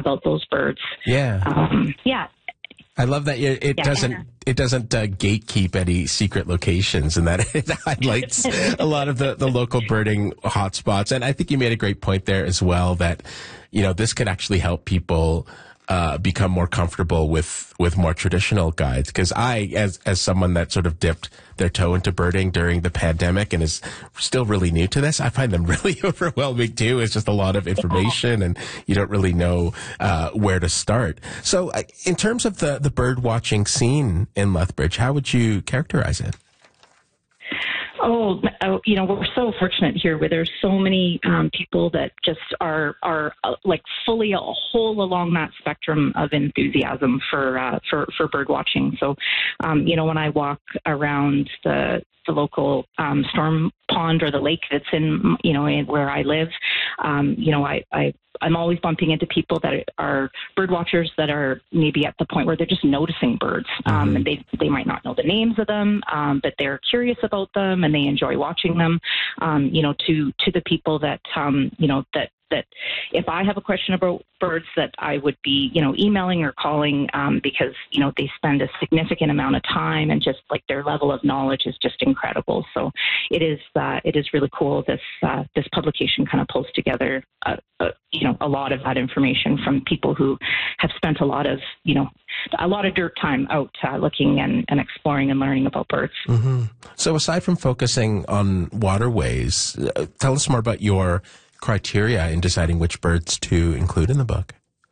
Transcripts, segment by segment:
about those birds. Yeah. Yeah. I love that it doesn't gatekeep any secret locations, and that it highlights a lot of the local birding hotspots. And I think you made a great point there as well, that, you know, this could actually help people become more comfortable with more traditional guides. Because I, as someone that sort of dipped their toe into birding during the pandemic and is still really new to this, I find them really overwhelming too. It's just a lot of information, and you don't really know where to start. So in terms of the bird watching scene in Lethbridge, how would you characterize it? You know, we're so fortunate here where there's so many people that just are like fully a whole along that spectrum of enthusiasm for bird watching. So, you know, when I walk around the local storm pond or the lake that's in, you know, where I live, you know, I'm always bumping into people that are bird watchers that are maybe at the point where they're just noticing birds. And they might not know the names of them, but they're curious about them and they enjoy watching them. You know, to the people that, you know, that if I have a question about birds, that I would be, you know, emailing or calling, because, you know, they spend a significant amount of time, and just like their level of knowledge is just incredible. So it is really cool. This publication kind of pulls together, you know, a lot of that information from people who have spent a lot of dirt time out looking and exploring and learning about birds. Mm-hmm. So aside from focusing on waterways, tell us more about your criteria in deciding which birds to include in the book.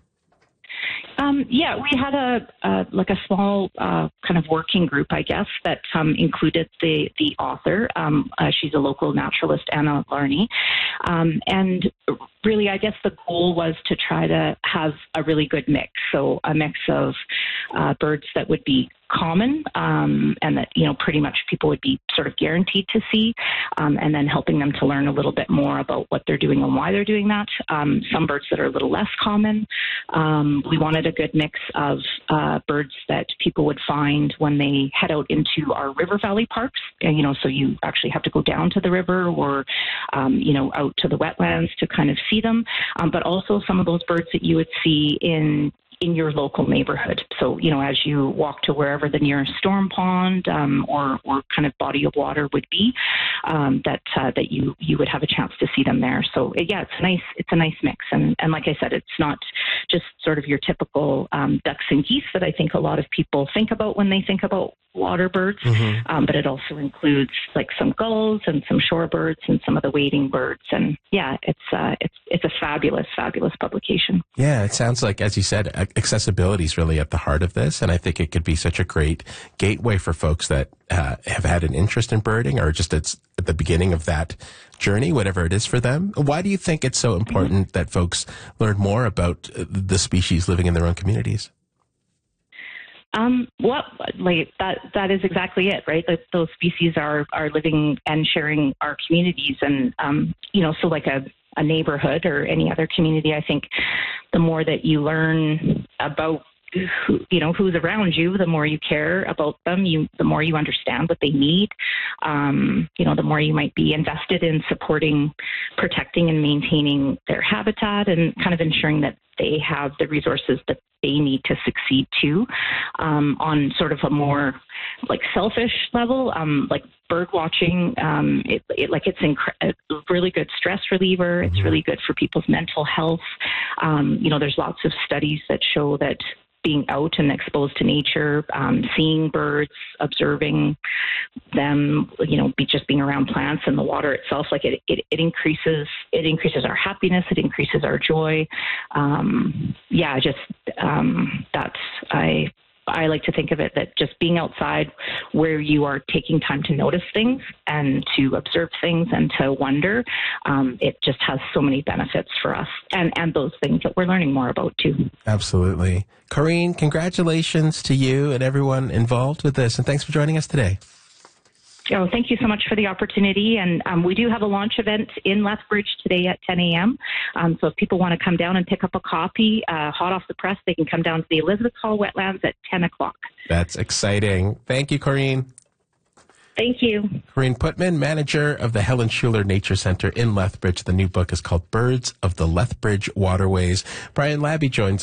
Yeah, we had a small kind of working group, I guess, that included the author. She's a local naturalist, Anna Larney. And really, I guess the goal was to try to have a really good mix. So a mix of birds that would be common, and that, you know, pretty much people would be sort of guaranteed to see, and then helping them to learn a little bit more about what they're doing and why they're doing that. Some birds that are a little less common. We wanted a good mix of birds that people would find when they head out into our river valley parks, and, you know, so you actually have to go down to the river or, you know, out to the wetlands to kind of see them, but also some of those birds that you would see in your local neighborhood. So, you know, as you walk to wherever the nearest storm pond or kind of body of water would be, that you would have a chance to see them there. So yeah, it's a nice mix. And like I said, it's not just sort of your typical ducks and geese that I think a lot of people think about when they think about water birds, but it also includes like some gulls and some shorebirds and some of the wading birds. And yeah, it's a fabulous publication. Yeah, it sounds like, as you said, accessibility is really at the heart of this, and I think it could be such a great gateway for folks that have had an interest in birding, or just at the beginning of that journey, whatever it is for them. Why do you think it's so important that folks learn more about the species living in their own communities? Well, like that is exactly it, right? That those species are living and sharing our communities, and you know, so like a neighborhood or any other community, I think the more that you learn about who's around you, the more you care about them, the more you understand what they need, the more you might be invested in supporting, protecting, and maintaining their habitat, and kind of ensuring that they have the resources that they need to succeed too. On sort of a more like selfish level, like bird watching, it's a really good stress reliever. It's really good for people's mental health. There's lots of studies that show that being out and exposed to nature, seeing birds, observing them, just being around plants and the water itself, like it increases our happiness, it increases our joy. I like to think of it that just being outside where you are taking time to notice things and to observe things and to wonder, it just has so many benefits for us and those things that we're learning more about too. Absolutely. Corinne, congratulations to you and everyone involved with this, and thanks for joining us today. Oh, thank you so much for the opportunity. And we do have a launch event in Lethbridge today at 10 a.m. So if people want to come down and pick up a copy, hot off the press, they can come down to the Elizabeth Hall Wetlands at 10 o'clock. That's exciting. Thank you, Corinne. Thank you. Corinne Putman, manager of the Helen Schuler Nature Center in Lethbridge. The new book is called Birds of the Lethbridge Waterways. Brian Labby joins